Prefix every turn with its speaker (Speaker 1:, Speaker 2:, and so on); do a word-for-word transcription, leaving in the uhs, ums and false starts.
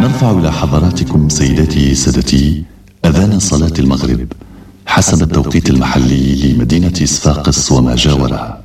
Speaker 1: نرفع إلى حضراتكم سيداتي سادتي أذان صلاة المغرب حسب التوقيت المحلي لمدينة صفاقس وما جاورها.